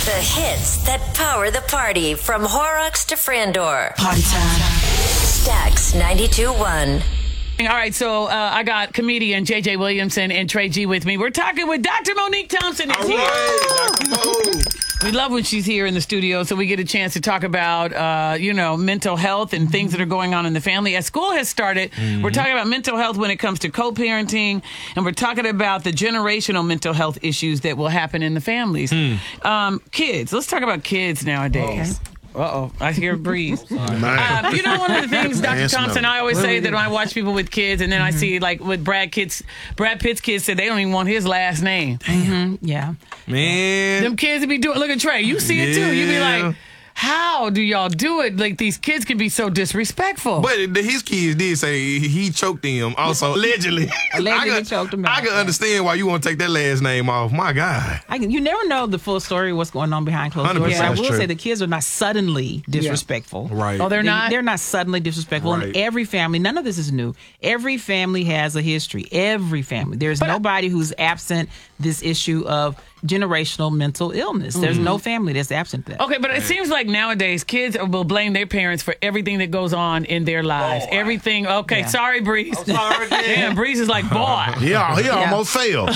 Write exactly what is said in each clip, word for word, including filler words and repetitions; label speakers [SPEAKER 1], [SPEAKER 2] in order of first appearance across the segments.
[SPEAKER 1] The hits that power the party from Horrocks to Frandor.
[SPEAKER 2] Party time.
[SPEAKER 1] Stax ninety-two point one.
[SPEAKER 3] All right, so uh, I got comedian J J Williamson and Trey G with me. We're talking with Doctor Monique Thompson. Is
[SPEAKER 4] All
[SPEAKER 3] here.
[SPEAKER 4] right, Doctor Mo.
[SPEAKER 3] We love when she's here in the studio, so we get a chance to talk about, uh, you know, mental health and things that are going on in the family. As school has started, mm-hmm. we're talking about mental health when it comes to co-parenting, and we're talking about the generational mental health issues that will happen in the families. Mm. Um, kids, let's talk about kids nowadays. Okay. Uh-oh, I hear a breeze. uh, you know, one of the things, Doctor Thompson, I always say that when I watch people with kids, and then I see, like, with Brad kids, Brad Pitt's kids said they don't even want his last name.
[SPEAKER 2] Mm-hmm. Yeah.
[SPEAKER 4] Man.
[SPEAKER 3] Them kids would be doing, look at Trey, you see it too. You be like, how do y'all do it? Like, these kids can be so disrespectful.
[SPEAKER 4] But the, his kids did say he choked them also, allegedly.
[SPEAKER 2] Allegedly
[SPEAKER 4] I could,
[SPEAKER 2] choked him out.
[SPEAKER 4] I can understand why you want to take that last name off. My God.
[SPEAKER 2] I can, you never know the full story of what's going on behind closed doors. I will
[SPEAKER 4] true.
[SPEAKER 2] say the kids are not suddenly disrespectful.
[SPEAKER 4] Yeah. Right.
[SPEAKER 3] Oh, they're
[SPEAKER 2] they,
[SPEAKER 3] not?
[SPEAKER 2] They're not suddenly disrespectful.
[SPEAKER 4] Right.
[SPEAKER 2] In every family, none of this is new. Every family has a history. Every family. There's but nobody I, who's absent this issue of generational mental illness. Mm-hmm. There's no family that's absent that.
[SPEAKER 3] Okay, but it seems like nowadays kids will blame their parents for everything that goes on in their lives. Oh, everything. Okay, yeah. sorry, Breeze.
[SPEAKER 4] I'm sorry,
[SPEAKER 3] yeah, Breeze is like, boy.
[SPEAKER 5] Yeah, he yeah. almost failed.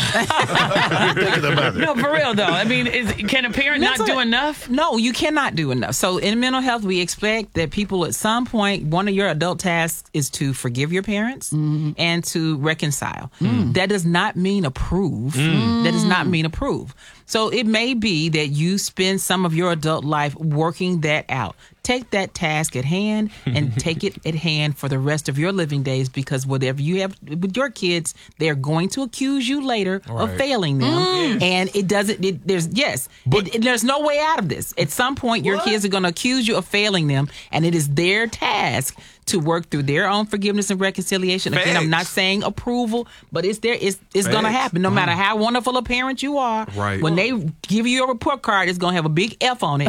[SPEAKER 3] No, for real though. I mean, is, can a parent mental, not do enough?
[SPEAKER 2] No, you cannot do enough. So in mental health, we expect that people at some point, one of your adult tasks is to forgive your parents mm-hmm. and to reconcile. Mm. That does not mean approve. Mm. That does not mean approve. So it may be that you spend some of your adult life working that out. Take that task at hand and take it at hand for the rest of your living days, because whatever you have with your kids, they're going to accuse you later right. of failing them. Mm. And it doesn't, it, there's, yes, but, it, it, there's no way out of this. At some point, your what? kids are going to accuse you of failing them, and it is their task to work through their own forgiveness and reconciliation. Facts. Again, I'm not saying approval, but it's there. It's, it's going to happen. No matter how wonderful a parent you are,
[SPEAKER 4] right.
[SPEAKER 2] when they give you your report card, it's going to have a big F on it.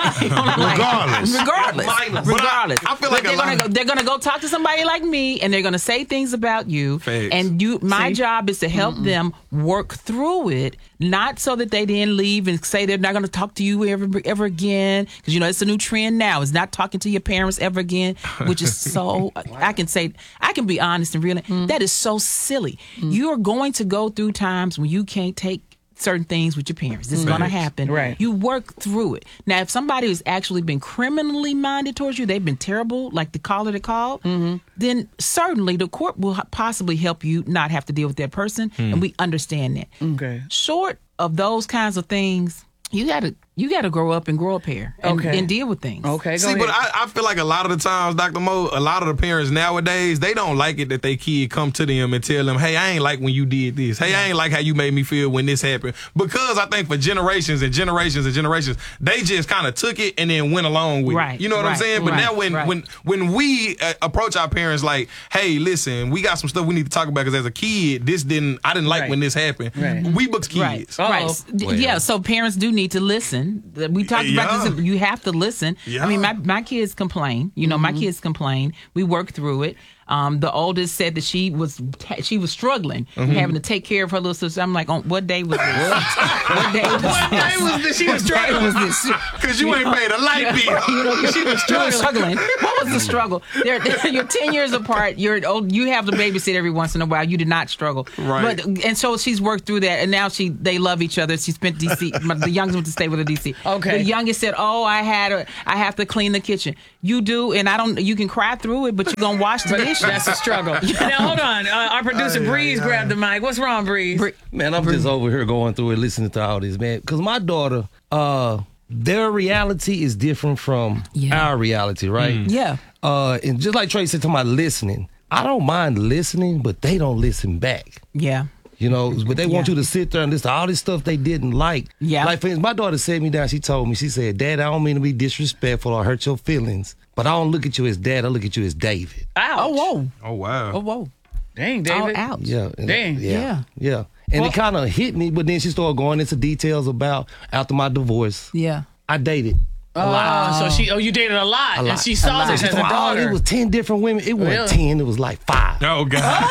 [SPEAKER 5] Regardless.
[SPEAKER 2] Regardless. Regardless.
[SPEAKER 4] I, I feel like
[SPEAKER 2] they're
[SPEAKER 4] going
[SPEAKER 2] to they're going to go talk to somebody like me, and they're going to say things about you.
[SPEAKER 4] Facts.
[SPEAKER 2] And you, my
[SPEAKER 3] See?
[SPEAKER 2] job is to help mm-mm. them work through it, not so that they then leave and say they're not going to talk to you ever ever again. Because, you know, it's a new trend now. It's not talking to your parents ever again, which is so, I can say, I can be honest and real. Mm. That is so silly. Mm. You are going to go through times when you can't take certain things with your parents. This is going to happen.
[SPEAKER 3] Right.
[SPEAKER 2] You work through it. Now, if somebody has actually been criminally minded towards you, they've been terrible, like the caller that called, mm-hmm. then certainly the court will possibly help you not have to deal with that person, mm. and we understand that.
[SPEAKER 3] Okay.
[SPEAKER 2] Short of those kinds of things, you got to you got to grow up and grow a pair and,
[SPEAKER 3] okay.
[SPEAKER 2] and deal with things.
[SPEAKER 3] Okay, go
[SPEAKER 4] See,
[SPEAKER 3] ahead.
[SPEAKER 4] but I, I feel like a lot of the times, Doctor Mo, a lot of the parents nowadays, they don't like it that their kid come to them and tell them, hey, I ain't like when you did this. Hey, I ain't like how you made me feel when this happened. Because I think for generations and generations and generations, they just kind of took it and then went along with
[SPEAKER 2] right,
[SPEAKER 4] it. You know what
[SPEAKER 2] right,
[SPEAKER 4] I'm saying? But
[SPEAKER 2] right,
[SPEAKER 4] now when,
[SPEAKER 2] right.
[SPEAKER 4] when, when we uh, approach our parents like, hey, listen, we got some stuff we need to talk about because as a kid, this didn't, I didn't like
[SPEAKER 3] right.
[SPEAKER 4] when this happened.
[SPEAKER 3] Right.
[SPEAKER 4] We books kids.
[SPEAKER 2] Right. right.
[SPEAKER 4] Well,
[SPEAKER 2] yeah, so parents do need to listen. We talked
[SPEAKER 4] Yeah.
[SPEAKER 2] about this. You have to listen.
[SPEAKER 4] Yeah.
[SPEAKER 2] I mean, my, my kids complain. You know, mm-hmm. my kids complain. We work through it. Um, the oldest said that she was she was struggling, mm-hmm. having to take care of her little sister. I'm like, on what day was this? what day was
[SPEAKER 3] what
[SPEAKER 2] this?
[SPEAKER 3] day was this? She was struggling.
[SPEAKER 2] Was this?
[SPEAKER 4] Because you, you ain't know, paid a light bill.
[SPEAKER 2] You know, she was struggling. struggling. What was the struggle? They're, they're, you're ten years apart. You're old. You have to babysit every once in a while. You did not struggle,
[SPEAKER 4] right?
[SPEAKER 2] But and so she's worked through that, and now she they love each other. She spent D C. The youngest went to stay with her D C.
[SPEAKER 3] Okay.
[SPEAKER 2] The youngest said, "Oh, I had a, I have to clean the kitchen." You do, and I don't. You can cry through it, but you're gonna wash the dishes.
[SPEAKER 3] That's a struggle. Now hold on, uh, our producer
[SPEAKER 4] Aye,
[SPEAKER 3] Breeze
[SPEAKER 4] aye,
[SPEAKER 3] grabbed
[SPEAKER 4] aye.
[SPEAKER 3] the mic. What's wrong, Breeze? Bre-
[SPEAKER 6] Man, I'm just over here going through it, listening to all this, man. Because my daughter, uh, their reality is different from
[SPEAKER 2] Yeah.
[SPEAKER 6] our reality, right?
[SPEAKER 4] Mm.
[SPEAKER 2] Yeah.
[SPEAKER 6] Uh, and just like Trey said, talking about listening, I don't mind listening, but they don't listen back.
[SPEAKER 2] Yeah.
[SPEAKER 6] You know, but they want
[SPEAKER 2] Yeah.
[SPEAKER 6] you to sit there and listen to all this stuff they didn't like.
[SPEAKER 2] Yeah.
[SPEAKER 6] Like, for instance, my daughter sat me down. She told me, she said, Dad, I don't mean to be disrespectful or hurt your feelings, but I don't look at you as Dad. I look at you as David.
[SPEAKER 3] Ouch.
[SPEAKER 2] Oh whoa.
[SPEAKER 4] Oh, wow.
[SPEAKER 2] Oh whoa.
[SPEAKER 3] Dang,
[SPEAKER 2] Oh
[SPEAKER 3] David.
[SPEAKER 2] ouch.
[SPEAKER 6] Yeah. and-
[SPEAKER 3] Dang.
[SPEAKER 6] Yeah.
[SPEAKER 2] Yeah.
[SPEAKER 6] Yeah. And
[SPEAKER 3] Well-
[SPEAKER 6] it kind of hit me, but then she started going into details about after my divorce.
[SPEAKER 2] Yeah.
[SPEAKER 6] I dated.
[SPEAKER 3] Oh, so she, oh, you dated a lot,
[SPEAKER 6] A
[SPEAKER 3] and
[SPEAKER 6] lot,
[SPEAKER 3] she saw
[SPEAKER 6] lot.
[SPEAKER 3] this
[SPEAKER 6] She
[SPEAKER 3] as a
[SPEAKER 6] told me, oh,
[SPEAKER 3] daughter.
[SPEAKER 6] it was ten different women. It wasn't
[SPEAKER 3] Really?
[SPEAKER 6] ten. It was like five.
[SPEAKER 4] Oh, God.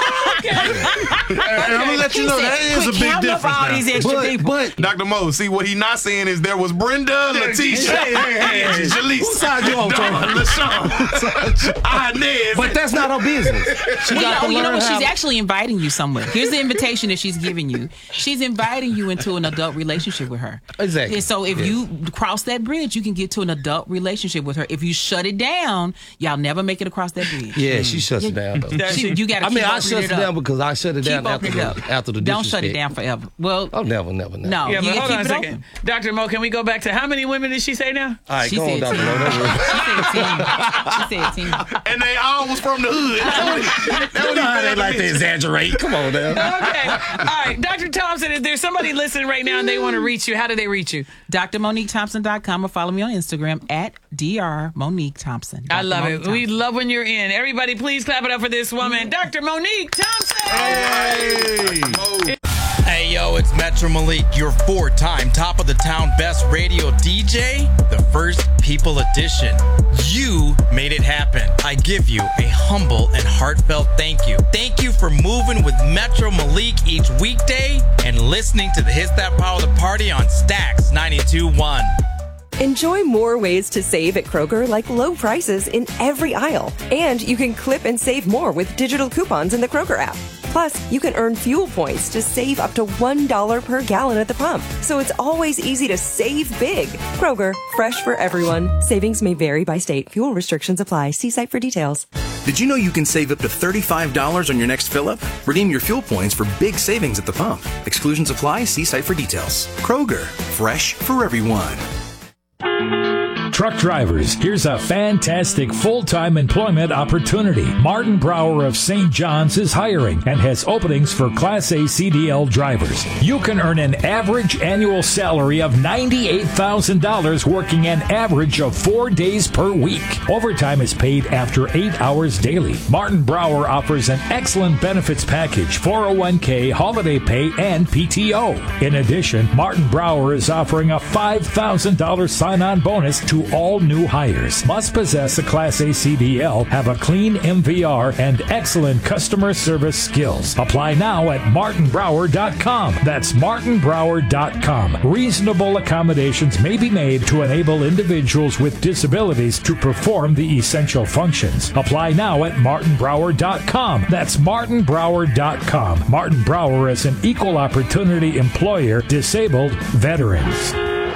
[SPEAKER 5] I'm gonna let you know that is a
[SPEAKER 2] Quit
[SPEAKER 5] big
[SPEAKER 2] counting up
[SPEAKER 5] difference
[SPEAKER 2] all
[SPEAKER 5] now.
[SPEAKER 2] these extra
[SPEAKER 6] But,
[SPEAKER 2] people.
[SPEAKER 6] but
[SPEAKER 4] Doctor Mo, see what he not saying is there was Brenda, Letitia,
[SPEAKER 5] Hey, hey, hey, hey.
[SPEAKER 4] Jaleesa,
[SPEAKER 6] Whose side you on,
[SPEAKER 4] Dawn,
[SPEAKER 6] Tony?
[SPEAKER 4] LaShawn, Inez.
[SPEAKER 6] but that's not her business. She
[SPEAKER 2] Well,
[SPEAKER 6] got
[SPEAKER 2] you know,
[SPEAKER 6] to
[SPEAKER 2] you know
[SPEAKER 6] learn
[SPEAKER 2] what?
[SPEAKER 6] how.
[SPEAKER 2] She's actually inviting you somewhere. Here's the invitation that she's giving you. She's inviting you into an adult relationship with her.
[SPEAKER 6] Exactly.
[SPEAKER 2] And so if
[SPEAKER 6] Yes.
[SPEAKER 2] you cross that bridge, you can get to an adult relationship with her. If you shut it down, y'all never make it across that bridge.
[SPEAKER 6] Yeah, she shuts it down though.
[SPEAKER 2] She, you got to
[SPEAKER 6] I
[SPEAKER 2] keep
[SPEAKER 6] mean, I
[SPEAKER 2] opening
[SPEAKER 6] shut
[SPEAKER 2] it
[SPEAKER 6] it
[SPEAKER 2] up.
[SPEAKER 6] down because I shut it
[SPEAKER 2] Keep
[SPEAKER 6] down after
[SPEAKER 2] opening it
[SPEAKER 6] the,
[SPEAKER 2] up.
[SPEAKER 6] after the
[SPEAKER 2] Don't shut it
[SPEAKER 6] disrespect.
[SPEAKER 2] down forever. Well,
[SPEAKER 6] Oh, never, never, never.
[SPEAKER 2] no.
[SPEAKER 3] Yeah,
[SPEAKER 2] you
[SPEAKER 3] but
[SPEAKER 2] gotta
[SPEAKER 3] hold on a
[SPEAKER 2] keep it
[SPEAKER 3] second.
[SPEAKER 2] open.
[SPEAKER 3] Doctor Mo, can we go back to how many women did she say now?
[SPEAKER 6] All right,
[SPEAKER 2] She
[SPEAKER 6] go on,
[SPEAKER 2] said
[SPEAKER 6] Doctor
[SPEAKER 2] ten.
[SPEAKER 6] Mo. That's
[SPEAKER 2] She said ten. She said ten.
[SPEAKER 4] and they all was from the hood. That's what
[SPEAKER 6] You know how they
[SPEAKER 4] he
[SPEAKER 6] like to
[SPEAKER 4] said.
[SPEAKER 6] exaggerate. Come on now.
[SPEAKER 3] Okay. All right. Doctor Thompson, if there's somebody listening right now and they want to reach you, how do they reach you?
[SPEAKER 2] D R Monique Thompson dot com or follow me on Instagram at Dr Monique Thompson.
[SPEAKER 3] I
[SPEAKER 2] Doctor
[SPEAKER 3] love
[SPEAKER 2] Monique
[SPEAKER 3] it. We
[SPEAKER 2] Thompson.
[SPEAKER 3] love when you're in. Everybody, please clap it up for this woman, Doctor Monique Thompson.
[SPEAKER 4] Hey. Mo.
[SPEAKER 7] Hey yo, it's Metro Malik, your four-time top of the town best radio D J, the first People Edition. You made it happen. I give you a humble and heartfelt thank you. Thank you for moving with Metro Malik each weekday and listening to the Hits That Power the Party on Stax ninety-two point one.
[SPEAKER 8] Enjoy more ways to save at Kroger, like low prices in every aisle. And you can clip and save more with digital coupons in the Kroger app. Plus, you can earn fuel points to save up to one dollar per gallon at the pump. So it's always easy to save big. Kroger, fresh for everyone. Savings may vary by state. Fuel restrictions apply. See site for details.
[SPEAKER 9] Did you know you can save up to thirty-five dollars on your next fill-up? Redeem your fuel points for big savings at the pump. Exclusions apply. See site for details. Kroger, fresh for everyone.
[SPEAKER 10] Truck drivers, here's a fantastic full-time employment opportunity. Martin Brower of Saint John's is hiring and has openings for Class A C D L drivers. You can earn an average annual salary of ninety-eight thousand dollars working an average of four days per week. Overtime is paid after eight hours daily. Martin Brower offers an excellent benefits package, four oh one k, holiday pay, and P T O. In addition, Martin Brower is offering a five thousand dollars sign-on bonus to all new hires. Must possess a Class A C D L, have a clean M V R, and excellent customer service skills. Apply now at martin brower dot com. That's martin brower dot com. Reasonable accommodations may be made to enable individuals with disabilities to perform the essential functions. Apply now at martin brower dot com. That's martin brower dot com. Martin Brower is an equal opportunity employer, disabled veterans.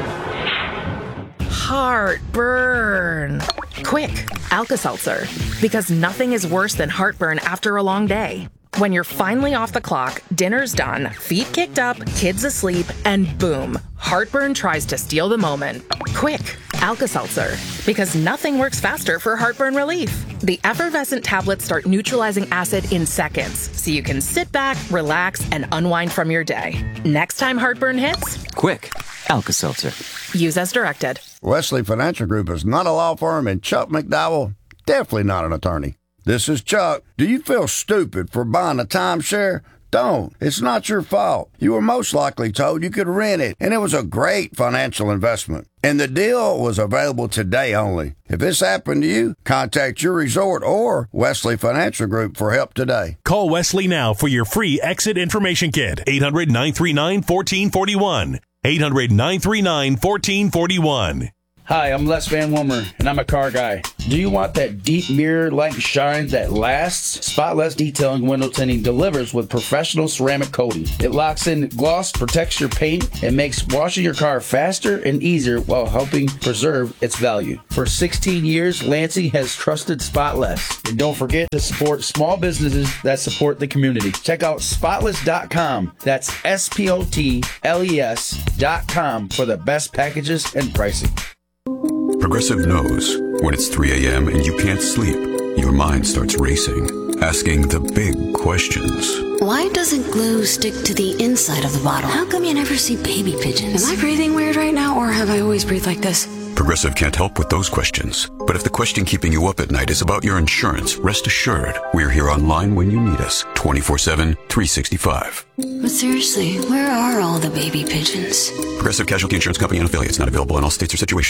[SPEAKER 11] Heartburn. Quick, Alka-Seltzer. Because nothing is worse than heartburn after a long day. When you're finally off the clock, dinner's done, feet kicked up, kids asleep, and boom, heartburn tries to steal the moment. Quick, Alka-Seltzer. Because nothing works faster for heartburn relief. The effervescent tablets start neutralizing acid in seconds, so you can sit back, relax, and unwind from your day. Next time heartburn hits,
[SPEAKER 12] quick, Alka-Seltzer.
[SPEAKER 11] Use as directed.
[SPEAKER 13] Wesley Financial Group is not a law firm, and Chuck McDowell, definitely not an attorney. This is Chuck. Do you feel stupid for buying a timeshare? Don't. It's not your fault. You were most likely told you could rent it, and it was a great financial investment. And the deal was available today only. If this happened to you, contact your resort or Wesley Financial Group for help today.
[SPEAKER 14] Call Wesley now for your free exit information kit. eight hundred, nine three nine, one four four one. eight hundred, nine three nine, one four four one.
[SPEAKER 15] Hi, I'm Les Van Wommer, and I'm a car guy. Do you want that deep mirror-like shine that lasts? Spotless Detailing Window Tinting delivers with professional ceramic coating. It locks in gloss, protects your paint, and makes washing your car faster and easier while helping preserve its value. For sixteen years, Lansing has trusted Spotless. And don't forget to support small businesses that support the community. Check out spotless dot com. That's S P O T L E S dot com for the best packages and pricing.
[SPEAKER 16] Progressive knows when it's three a.m. and you can't sleep, your mind starts racing, asking the big questions.
[SPEAKER 17] Why doesn't glue stick to the inside of the bottle? How come you never see baby pigeons? Am I breathing weird right now, or have I always breathed like this?
[SPEAKER 16] Progressive can't help with those questions. But if the question keeping you up at night is about your insurance, rest assured, we're here online when you need us, twenty-four seven, three sixty-five.
[SPEAKER 17] But seriously, where are all the baby pigeons?
[SPEAKER 16] Progressive Casualty Insurance Company and affiliates, not available in all states or situations.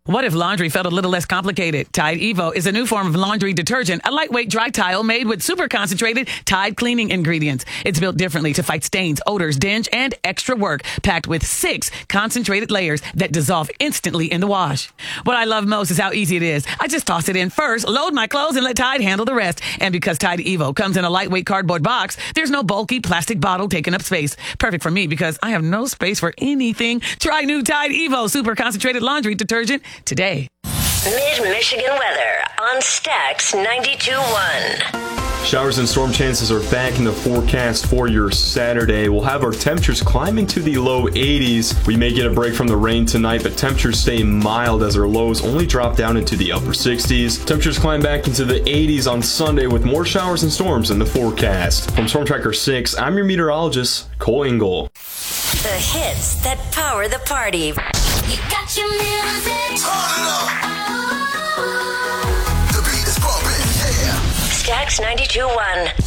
[SPEAKER 3] What if laundry felt a little less complicated? Tide Evo is a new form of laundry detergent, a lightweight dry tile made with super concentrated Tide cleaning ingredients. It's built differently to fight stains, odors, dinge, and extra work, packed with six concentrated layers that dissolve instantly in the wash. What I love most is how easy it is. I just toss it in first, load my clothes, and let Tide handle the rest. And because Tide Evo comes in a lightweight cardboard box, there's no bulky plastic bottle taking up space. Perfect for me because I have no space for anything. Try new Tide Evo super concentrated laundry detergent today.
[SPEAKER 1] Mid-Michigan weather on Stax ninety-two point one.
[SPEAKER 18] Showers and storm chances are back in the forecast for your Saturday. We'll have our temperatures climbing to the low eighties. We may get a break from the rain tonight, but temperatures stay mild as our lows only drop down into the upper sixties. Temperatures climb back into the eighties on Sunday with more showers and storms in the forecast. From Storm Tracker six, I'm your meteorologist, Cole Engel.
[SPEAKER 1] The hits that power the party.
[SPEAKER 19] You got your music. Turn it up.
[SPEAKER 1] Stax ninety-two point one.